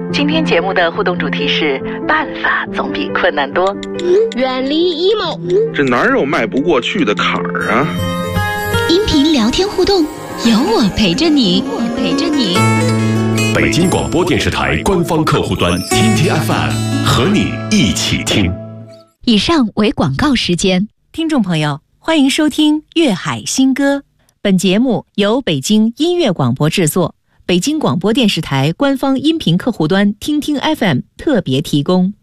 今天节目的互动主题是办法总比困难多。 远离 emo， 这哪有迈不过去的坎儿啊？ 音频聊天互动，有我陪着你， 北京广播电视台官方客户端天天 FM 和你一起听。 以上为广告时间。 听众朋友，欢迎收听粤海新歌。本节目由北京音乐广播制作，北京广播电视台官方音频客户端听听 FM 特别提供。